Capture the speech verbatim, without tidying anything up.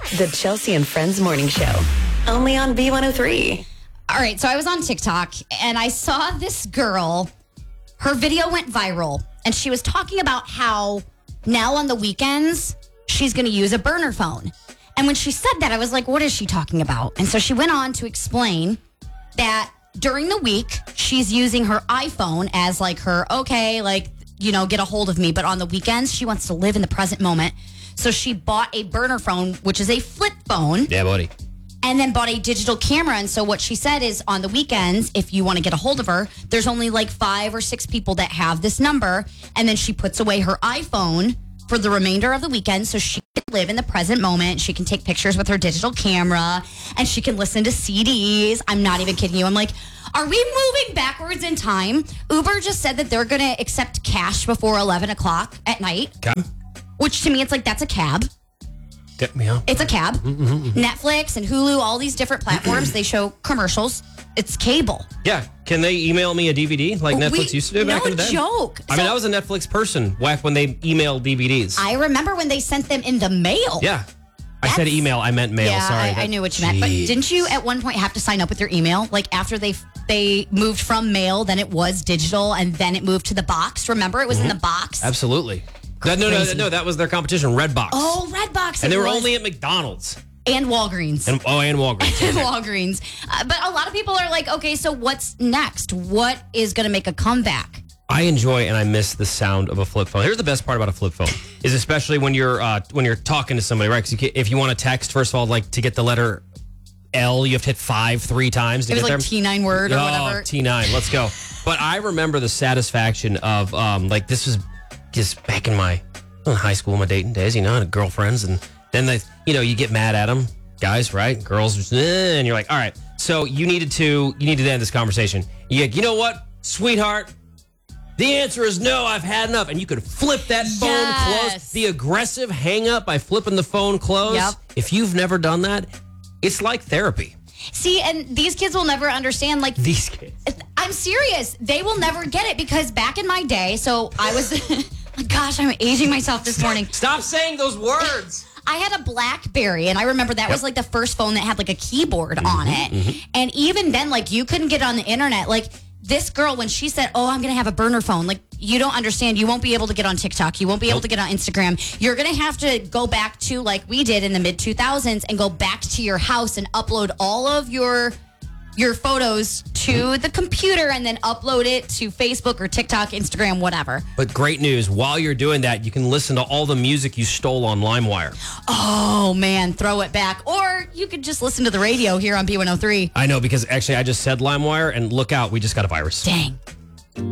The Chelsea and Friends Morning Show. Only on B one oh three. All right, so I was on TikTok and I saw this girl. Her video went viral and she was talking about how now on the weekends she's going to use a burner phone. And when she said that, I was like, what is she talking about? And so she went on to explain that during the week she's using her iPhone as like her, okay, like, you know, get a hold of me. But on the weekends, she wants to live in the present moment. So she bought a burner phone, which is a flip phone. Yeah, buddy. And then bought a digital camera. And so what she said is on the weekends, if you want to get a hold of her, there's only like five or six people that have this number. And then she puts away her iPhone for the remainder of the weekend so she can live in the present moment. She can take pictures with her digital camera and she can listen to C Ds. I'm not even kidding you. I'm like, are we moving backwards in time? Uber just said that they're going to accept cash before eleven o'clock at night. Cab? Which to me, it's like, that's a cab. Get me out. It's a cab. Mm-hmm, mm-hmm. Netflix and Hulu, all these different platforms, they show commercials. It's cable. Yeah. Can they email me a D V D like Netflix we, used to do back no in the day? No joke. I so, mean, I was a Netflix person back when they emailed D V Ds. I remember when they sent them in the mail. Yeah. I said email. I meant mail. Yeah, Sorry. I, I knew what you meant. But didn't you at one point have to sign up with your email? Like after they they moved from mail, then it was digital, and then it moved to the box. Remember, it was mm-hmm. in the box. Absolutely. No, no, no, no. That was their competition, Redbox. Oh, Redbox. And they were was. only at McDonald's. And Walgreens. And, oh, and Walgreens. And Walgreens. Uh, but a lot of people are like, okay, so what's next? What is going to make a comeback? I enjoy and I miss the sound of a flip phone. Here's the best part about a flip phone is especially when you're uh, when you're talking to somebody, right? Because if you want to text, first of all, like to get the letter L, you have to hit five three times to it get was there. like T nine word or oh, whatever. T nine, let's go. But I remember the satisfaction of um, like this was just back in my in high school, my dating days, you know, I had girlfriends, and then they, you know, you get mad at them, guys, right? Girls, just, eh, and you're like, all right. So you needed to you needed to end this conversation. You you know what, sweetheart? The answer is no, I've had enough. And you could flip that phone yes. closed. The aggressive hang up by flipping the phone closed. Yep. If you've never done that, it's like therapy. See, and these kids will never understand. Like These kids. I'm serious. They will never get it because back in my day, so I was, gosh, I'm aging myself this morning. Stop saying those words. I had a BlackBerry, and I remember that yep. was like the first phone that had like a keyboard mm-hmm, on it. Mm-hmm. And even then, like you couldn't get on the internet. Like this girl, when she said, oh, I'm going to have a burner phone, like you don't understand. You won't be able to get on TikTok. You won't be able nope. to get on Instagram. You're going to have to go back to like we did in the mid two thousands and go back to your house and upload all of your your photos to the computer and then upload it to Facebook or TikTok, Instagram, whatever. But great news. While you're doing that, you can listen to all the music you stole on LimeWire. Oh, man. Throw it back. Or you could just listen to the radio here on B one oh three. I know, because actually I just said LimeWire, and look out, we just got a virus. Dang.